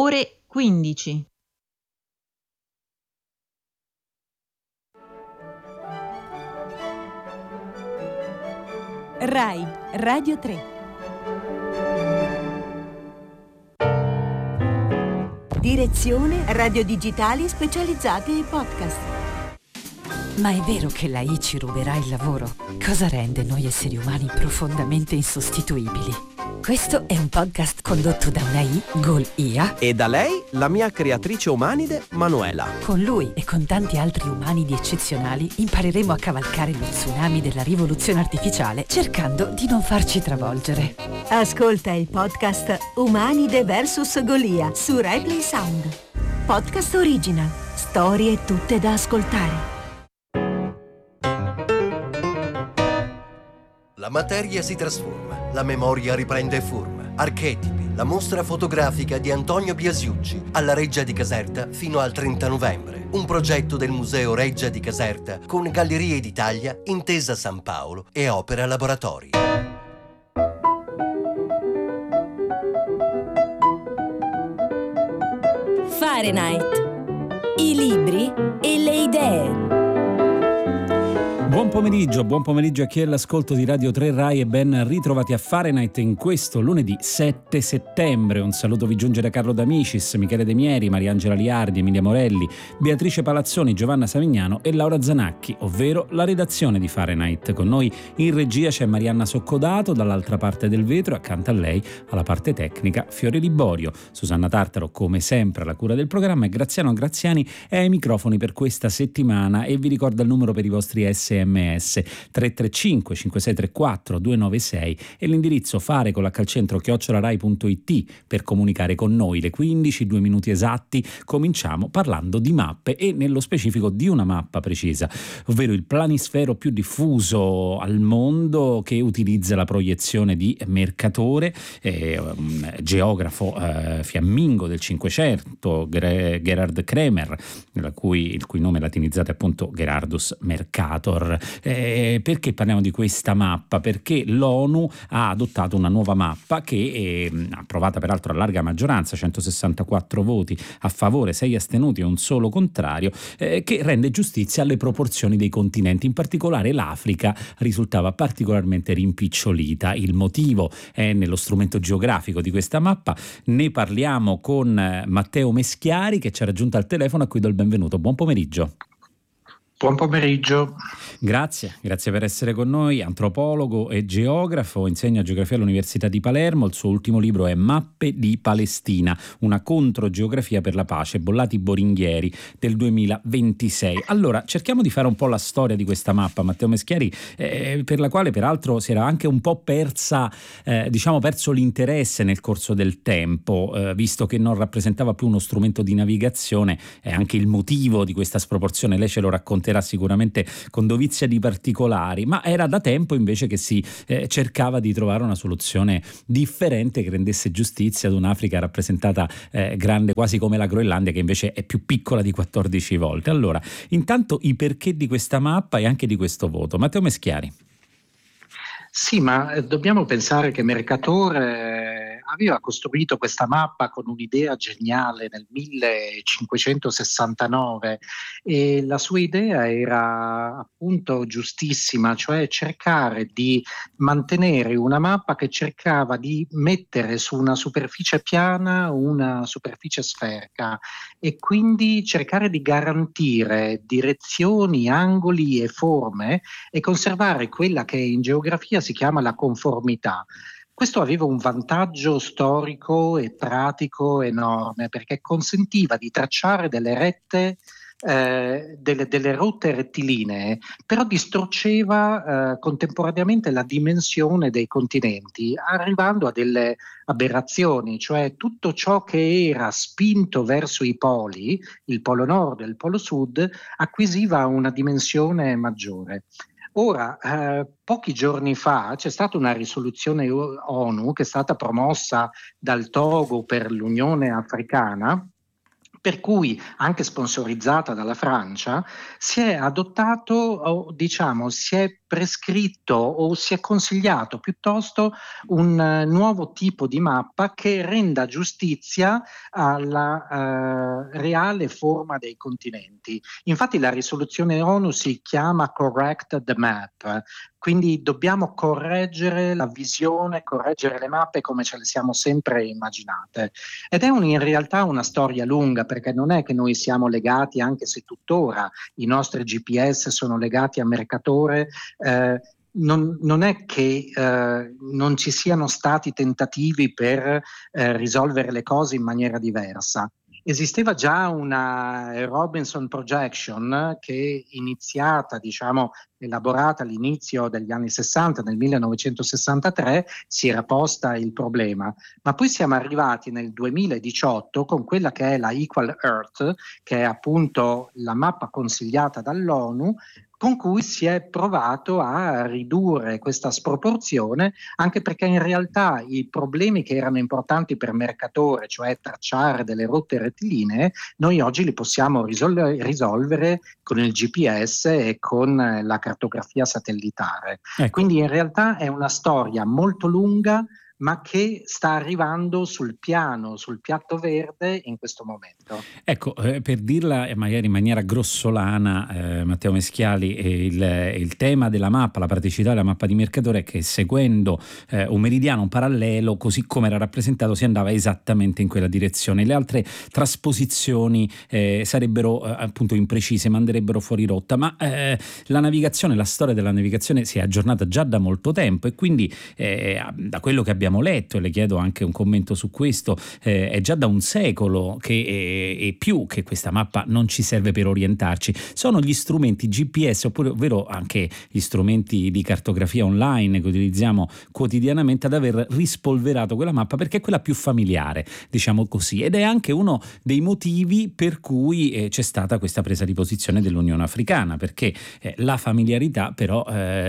ore 15. Rai Radio 3. Direzione radio digitali specializzati ai podcast. Ma è vero che la I ci ruberà il lavoro? Cosa rende noi esseri umani profondamente insostituibili? Questo è un podcast condotto da una I, Gol Ia, e da lei, la mia creatrice umanide, Manuela. Con lui e con tanti altri umanidi eccezionali impareremo a cavalcare lo tsunami della rivoluzione artificiale cercando di non farci travolgere. Ascolta il podcast Umanide vs Golia su Replay Sound. Podcast original. Storie tutte da ascoltare. La materia si trasforma, la memoria riprende forma. Archetipi, la mostra fotografica di Antonio Biasiucci alla Reggia di Caserta fino al 30 novembre. Un progetto del Museo Reggia di Caserta con Gallerie d'Italia, Intesa San Paolo e Opera Laboratori. Fahrenheit. I libri e le idee. Buon pomeriggio a chi è all'ascolto di Radio 3 Rai e ben ritrovati a Fahrenheit in questo lunedì 7 settembre. Un saluto vi giunge da Carlo D'Amicis, Michele De Mieri, Mariangela Liardi, Emilia Morelli, Beatrice Palazzoni, Giovanna Savignano e Laura Zanacchi, ovvero la redazione di Fahrenheit. Con noi in regia c'è Marianna Soccodato, dall'altra parte del vetro, accanto a lei, alla parte tecnica, Fiore Liborio. Susanna Tartaro, come sempre, alla cura del programma, e Graziano Graziani è ai microfoni per questa settimana e vi ricorda il numero per i vostri SMS 335 5634 296 e l'indirizzo fare@rai.it per comunicare con noi. Le 15, 2 minuti esatti. Cominciamo parlando di mappe e nello specifico di una mappa precisa, ovvero il planisfero più diffuso al mondo, che utilizza la proiezione di Mercatore, un geografo fiammingo del Cinquecento, Gerhard Kremer, il cui nome latinizzato è appunto Gerhardus Mercator. Perché parliamo di questa mappa? Perché l'ONU ha adottato una nuova mappa che è approvata peraltro a larga maggioranza, 164 voti a favore, 6 astenuti e un solo contrario, che rende giustizia alle proporzioni dei continenti. In particolare l'Africa risultava particolarmente rimpicciolita. Il motivo è nello strumento geografico di questa mappa. Ne parliamo con Matteo Meschiari, che ci ha raggiunto al telefono, a cui do il benvenuto. Buon pomeriggio. Buon pomeriggio. Grazie per essere con noi. Antropologo e geografo, insegna geografia all'Università di Palermo. Il suo ultimo libro è Mappe di Palestina, una controgeografia per la pace, Bollati Boringhieri, del 2026. Allora, cerchiamo di fare un po' la storia di questa mappa, Matteo Meschiari, per la quale peraltro si era anche un po' perso l'interesse nel corso del tempo, visto che non rappresentava più uno strumento di navigazione. È anche il motivo di questa sproporzione, lei ce lo racconterà sicuramente con dovizia di particolari, ma era da tempo invece che si cercava di trovare una soluzione differente che rendesse giustizia ad un'Africa rappresentata grande quasi come la Groenlandia, che invece è più piccola di 14 volte. Allora, intanto i perché di questa mappa e anche di questo voto. Matteo Meschiari. Sì, ma dobbiamo pensare che Mercatore aveva costruito questa mappa con un'idea geniale nel 1569 e la sua idea era appunto giustissima, cioè cercare di mantenere una mappa che cercava di mettere su una superficie piana una superficie sferica e quindi cercare di garantire direzioni, angoli e forme e conservare quella che in geografia si chiama la conformità. Questo aveva un vantaggio storico e pratico enorme perché consentiva di tracciare delle rette, delle rotte rettilinee, però distruggeva contemporaneamente la dimensione dei continenti, arrivando a delle aberrazioni, cioè tutto ciò che era spinto verso i poli, il polo nord e il polo sud, acquisiva una dimensione maggiore. Ora, pochi giorni fa c'è stata una risoluzione ONU che è stata promossa dal Togo per l'Unione Africana Per cui, anche sponsorizzata dalla Francia, si è adottato, o diciamo, si è prescritto o si è consigliato piuttosto un nuovo tipo di mappa che renda giustizia alla reale forma dei continenti. Infatti la risoluzione ONU si chiama Correct the Map, quindi dobbiamo correggere la visione, correggere le mappe come ce le siamo sempre immaginate. Ed è in realtà una storia lunga, perché non è che noi siamo legati, anche se tuttora i nostri GPS sono legati a Mercatore, non è che non ci siano stati tentativi per risolvere le cose in maniera diversa. Esisteva già una Robinson Projection che iniziata, diciamo, elaborata all'inizio degli anni 60, nel 1963, si era posta il problema, ma poi siamo arrivati nel 2018 con quella che è la Equal Earth, che è appunto la mappa consigliata dall'ONU, con cui si è provato a ridurre questa sproporzione, anche perché in realtà i problemi che erano importanti per Mercatore, cioè tracciare delle rotte rettilinee, noi oggi li possiamo risolvere con il GPS e con la cartografia satellitare. Ecco. Quindi in realtà è una storia molto lunga, ma che sta arrivando sul piatto verde in questo momento. Ecco, per dirla magari in maniera grossolana, Matteo Meschiali, il tema della mappa, la praticità della mappa di Mercatore è che seguendo un meridiano, un parallelo, così come era rappresentato, si andava esattamente in quella direzione. Le altre trasposizioni sarebbero appunto imprecise, manderebbero fuori rotta, ma la navigazione, la storia della navigazione si è aggiornata già da molto tempo, e quindi da quello che abbiamo letto, e le chiedo anche un commento su questo, è già da un secolo e più che questa mappa non ci serve per orientarci. Sono gli strumenti GPS, ovvero anche gli strumenti di cartografia online che utilizziamo quotidianamente, ad aver rispolverato quella mappa, perché è quella più familiare, diciamo così, ed è anche uno dei motivi per cui c'è stata questa presa di posizione dell'Unione Africana, perché la familiarità però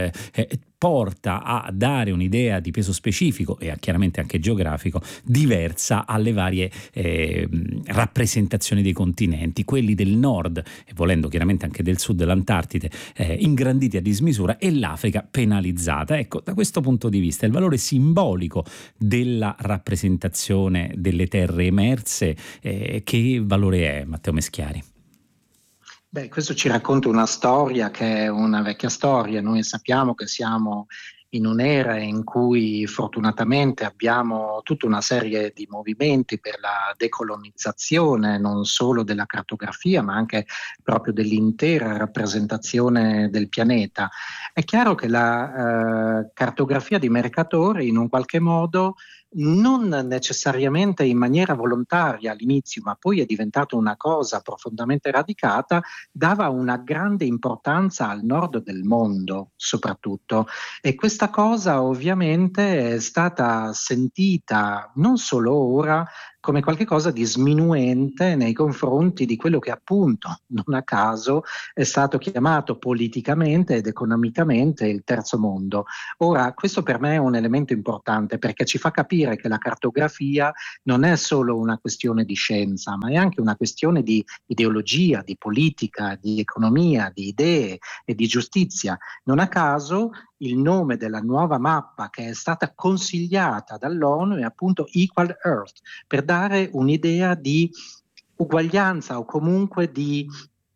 porta a dare un'idea di peso specifico e chiaramente anche geografico diversa alle varie rappresentazioni dei continenti, quelli del nord e volendo chiaramente anche del sud dell'Antartide ingranditi a dismisura, e l'Africa penalizzata. Ecco, da questo punto di vista il valore simbolico della rappresentazione delle terre emerse, che valore è, Matteo Meschiari? Beh, questo ci racconta una storia che è una vecchia storia. Noi sappiamo che siamo in un'era in cui fortunatamente abbiamo tutta una serie di movimenti per la decolonizzazione non solo della cartografia, ma anche proprio dell'intera rappresentazione del pianeta. È chiaro che la cartografia di Mercatore in un qualche modo, non necessariamente in maniera volontaria all'inizio, ma poi è diventata una cosa profondamente radicata, dava una grande importanza al nord del mondo soprattutto, e questa cosa ovviamente è stata sentita non solo ora come qualcosa di sminuente nei confronti di quello che appunto, non a caso, è stato chiamato politicamente ed economicamente il terzo mondo. Ora, questo per me è un elemento importante, perché ci fa capire che la cartografia non è solo una questione di scienza, ma è anche una questione di ideologia, di politica, di economia, di idee e di giustizia. Non a caso il nome della nuova mappa che è stata consigliata dall'ONU è appunto Equal Earth, per dare un'idea di uguaglianza o comunque di,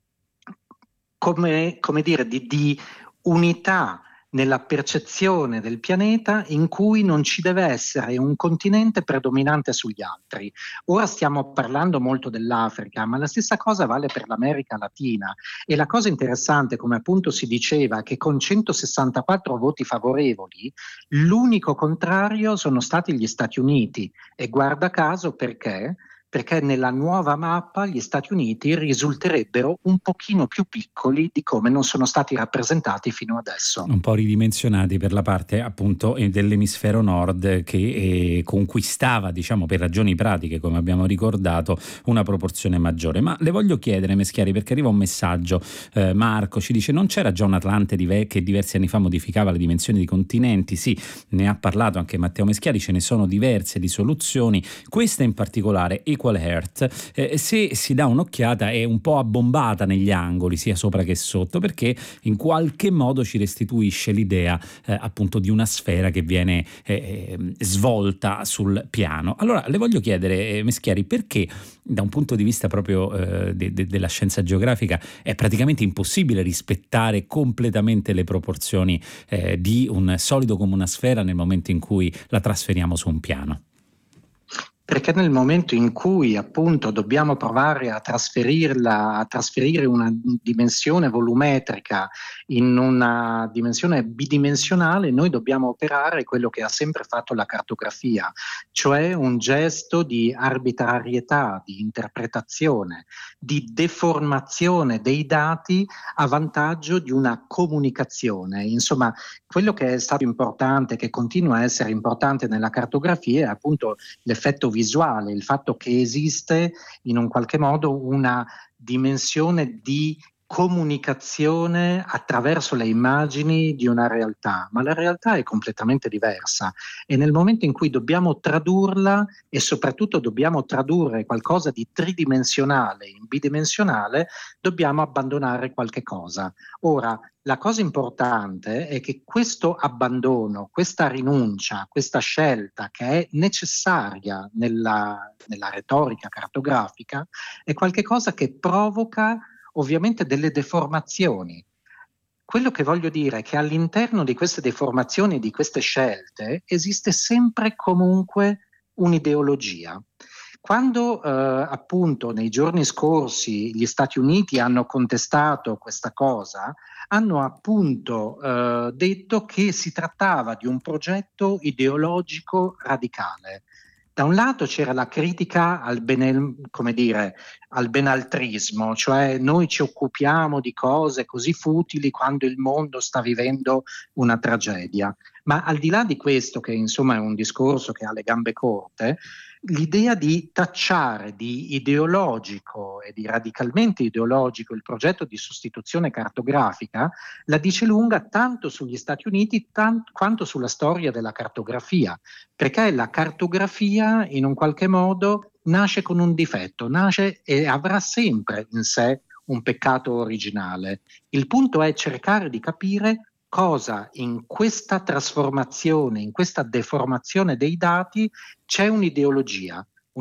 come dire, di unità nella percezione del pianeta, in cui non ci deve essere un continente predominante sugli altri. Ora stiamo parlando molto dell'Africa, ma la stessa cosa vale per l'America Latina, e la cosa interessante, come appunto si diceva, è che con 164 voti favorevoli l'unico contrario sono stati gli Stati Uniti, e guarda caso perché nella nuova mappa gli Stati Uniti risulterebbero un pochino più piccoli di come non sono stati rappresentati fino adesso. Un po' ridimensionati per la parte appunto dell'emisfero nord, che conquistava, diciamo, per ragioni pratiche, come abbiamo ricordato, una proporzione maggiore. Ma le voglio chiedere, Meschiari, perché arriva un messaggio, Marco ci dice: non c'era già un Atlante che diversi anni fa modificava le dimensioni dei continenti? Sì, ne ha parlato anche Matteo Meschiari, ce ne sono diverse di soluzioni, questa in particolare, Equal Equal Earth. Se si dà un'occhiata è un po' abbombata negli angoli, sia sopra che sotto, perché in qualche modo ci restituisce l'idea appunto di una sfera che viene svolta sul piano. Allora le voglio chiedere, Meschiari, perché da un punto di vista proprio della scienza geografica è praticamente impossibile rispettare completamente le proporzioni di un solido come una sfera nel momento in cui la trasferiamo su un piano? Perché nel momento in cui appunto dobbiamo provare a trasferire una dimensione volumetrica in una dimensione bidimensionale, noi dobbiamo operare quello che ha sempre fatto la cartografia, cioè un gesto di arbitrarietà, di interpretazione, di deformazione dei dati a vantaggio di una comunicazione. Insomma, quello che è stato importante, che continua a essere importante nella cartografia, è appunto l'effetto visuale, il fatto che esiste in un qualche modo una dimensione di comunicazione attraverso le immagini di una realtà, ma la realtà è completamente diversa e nel momento in cui dobbiamo tradurla e soprattutto dobbiamo tradurre qualcosa di tridimensionale in bidimensionale, dobbiamo abbandonare qualche cosa. Ora, la cosa importante è che questo abbandono, questa rinuncia, questa scelta che è necessaria nella retorica cartografica è qualcosa che provoca ovviamente delle deformazioni. Quello che voglio dire è che all'interno di queste deformazioni, di queste scelte, esiste sempre comunque un'ideologia. Quando appunto nei giorni scorsi gli Stati Uniti hanno contestato questa cosa, hanno appunto detto che si trattava di un progetto ideologico radicale. Da un lato c'era la critica al benaltrismo, cioè noi ci occupiamo di cose così futili quando il mondo sta vivendo una tragedia. Ma al di là di questo, che insomma è un discorso che ha le gambe corte, l'idea di tacciare di ideologico e di radicalmente ideologico il progetto di sostituzione cartografica la dice lunga tanto sugli Stati Uniti quanto sulla storia della cartografia, perché la cartografia in un qualche modo nasce con un difetto, nasce e avrà sempre in sé un peccato originale. Il punto è cercare di capire cosa in questa trasformazione, in questa deformazione dei dati c'è un'ideologia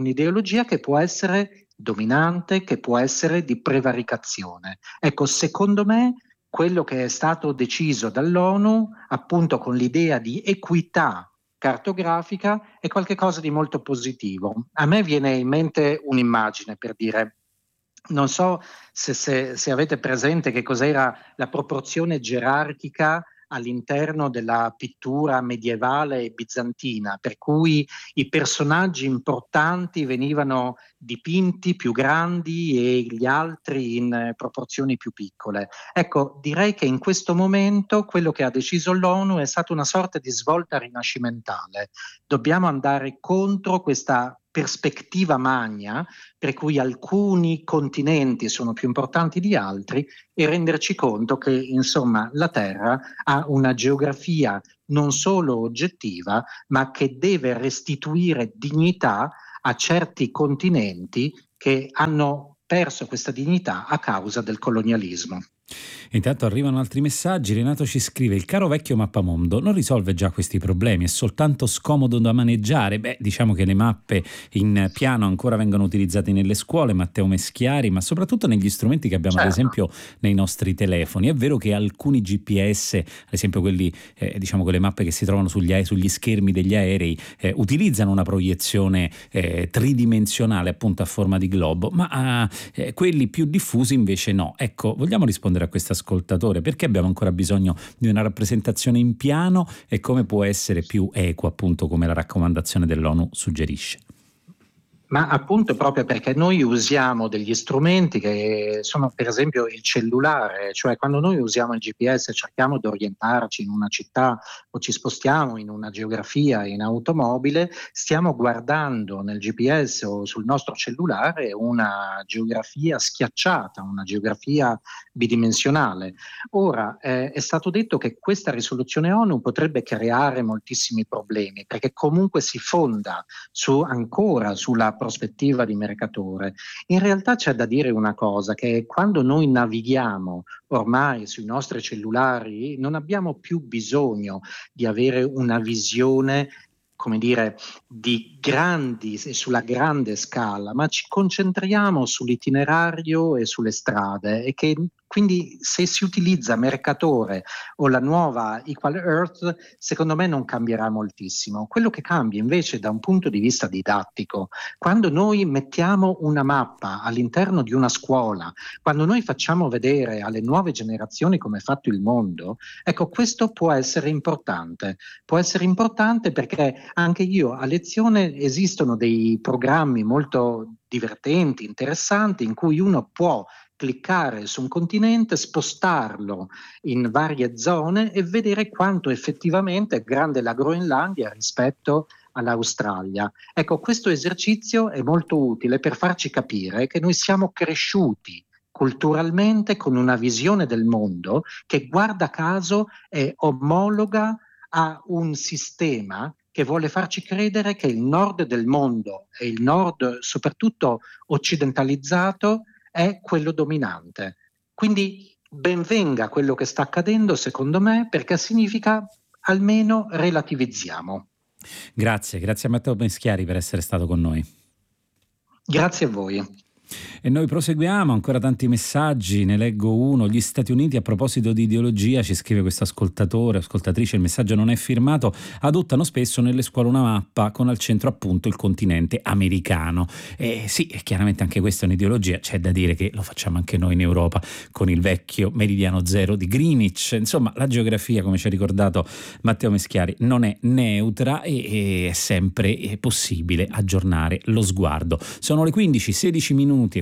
che può essere dominante, che può essere di prevaricazione. Ecco, secondo me quello che è stato deciso dall'ONU, appunto con l'idea di equità cartografica, è qualcosa di molto positivo. A me viene in mente un'immagine per dire. Non so se avete presente che cos'era la proporzione gerarchica all'interno della pittura medievale e bizantina, per cui i personaggi importanti venivano dipinti più grandi e gli altri in proporzioni più piccole. Ecco, direi che in questo momento quello che ha deciso l'ONU è stata una sorta di svolta rinascimentale. Dobbiamo andare contro questa prospettiva magna per cui alcuni continenti sono più importanti di altri e renderci conto che insomma la Terra ha una geografia non solo oggettiva ma che deve restituire dignità a certi continenti che hanno perso questa dignità a causa del colonialismo. Intanto arrivano altri messaggi. Renato ci scrive: il caro vecchio mappamondo non risolve già questi problemi, è soltanto scomodo da maneggiare. Diciamo che le mappe in piano ancora vengono utilizzate nelle scuole, Matteo Meschiari, ma soprattutto negli strumenti che abbiamo ad esempio nei nostri telefoni. È vero che alcuni GPS, ad esempio quelli diciamo quelle mappe che si trovano sugli schermi degli aerei, utilizzano una proiezione tridimensionale appunto a forma di globo, ma quelli più diffusi invece no. Ecco, vogliamo rispondere a questo ascoltatore: perché abbiamo ancora bisogno di una rappresentazione in piano e come può essere più equa, appunto come la raccomandazione dell'ONU suggerisce? Ma appunto proprio perché noi usiamo degli strumenti che sono per esempio il cellulare, cioè quando noi usiamo il GPS e cerchiamo di orientarci in una città o ci spostiamo in una geografia in automobile, stiamo guardando nel GPS o sul nostro cellulare una geografia schiacciata, una geografia bidimensionale. Ora è stato detto che questa risoluzione ONU potrebbe creare moltissimi problemi perché comunque si fonda ancora sulla prospettiva di mercatore, in realtà c'è da dire una cosa, che quando noi navighiamo ormai sui nostri cellulari non abbiamo più bisogno di avere una visione, come dire, di grandi e sulla grande scala, ma ci concentriamo sull'itinerario e sulle strade, e che quindi se si utilizza Mercatore o la nuova Equal Earth, secondo me non cambierà moltissimo. Quello che cambia invece da un punto di vista didattico, quando noi mettiamo una mappa all'interno di una scuola, quando noi facciamo vedere alle nuove generazioni come è fatto il mondo, ecco, questo può essere importante. Può essere importante perché anche io a lezione esistono dei programmi molto divertenti, interessanti, in cui uno può cliccare su un continente, spostarlo in varie zone e vedere quanto effettivamente è grande la Groenlandia rispetto all'Australia. Ecco, questo esercizio è molto utile per farci capire che noi siamo cresciuti culturalmente con una visione del mondo che, guarda caso, è omologa a un sistema che vuole farci credere che il nord del mondo e il nord soprattutto occidentalizzato è quello dominante. Quindi ben venga quello che sta accadendo, secondo me, perché significa almeno relativizziamo. Grazie a Matteo Meschiari per essere stato con noi. Grazie a voi. E noi proseguiamo, ancora tanti messaggi, ne leggo uno. Gli Stati Uniti, a proposito di ideologia, ci scrive questo ascoltatore, ascoltatrice, il messaggio non è firmato, adottano spesso nelle scuole una mappa con al centro appunto il continente americano. E sì, chiaramente anche questa è un'ideologia, c'è da dire che lo facciamo anche noi in Europa con il vecchio meridiano zero di Greenwich. Insomma, la geografia, come ci ha ricordato Matteo Meschiari, non è neutra e è sempre possibile aggiornare lo sguardo. Sono le 15, 16 minuti e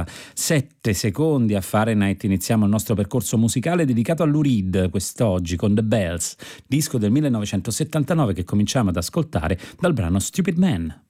47 secondi a Fahrenheit. Iniziamo il nostro percorso musicale dedicato a Lou Reed quest'oggi con The Bells, disco del 1979 che cominciamo ad ascoltare dal brano Stupid Man.